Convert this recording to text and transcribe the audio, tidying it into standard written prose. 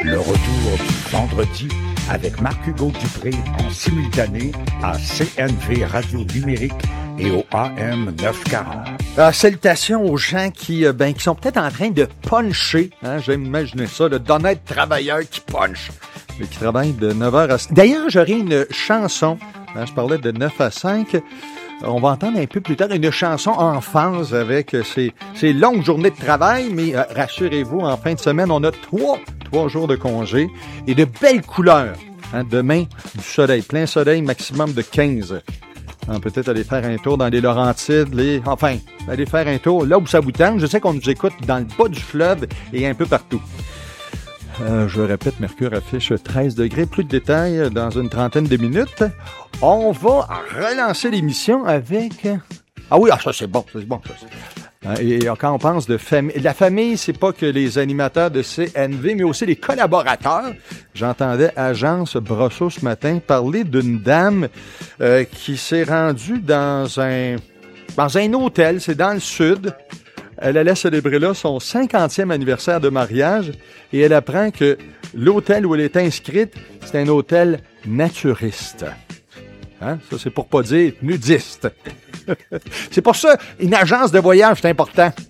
Le retour du vendredi avec Marc-Hugo Dupré en simultané à CNV Radio Numérique et au AM 940. Salutations aux gens qui sont peut-être en train de puncher. Hein, j'aime imaginer ça, d'honnêtes travailleurs qui punchent. Mais qui travaillent de 9h à 5. D'ailleurs, j'aurai une chanson. Hein, je parlais de 9 à 5. On va entendre un peu plus tard une chanson en phase avec ces longues journées de travail. Mais rassurez-vous, en fin de semaine, on a trois jours de congé et de belles couleurs. Hein, demain, du soleil, plein soleil, maximum de 15. Hein, peut-être aller faire un tour dans les Laurentides, aller faire un tour là où ça vous tente. Je sais qu'on nous écoute dans le bas du fleuve et un peu partout. Je répète, Mercure affiche 13 degrés. Plus de détails dans une trentaine de minutes. On va relancer l'émission avec... Ah oui, ça c'est bon. Et quand on pense de famille, la famille, c'est pas que les animateurs de CNV, mais aussi les collaborateurs. J'entendais Agence Brosseau ce matin parler d'une dame qui s'est rendue dans un hôtel, c'est dans le sud. Elle allait célébrer là son 50e anniversaire de mariage et elle apprend que l'hôtel où elle est inscrite, c'est un hôtel naturiste. Hein? Ça, c'est pour pas dire nudiste. C'est pour ça, une agence de voyage, c'est important.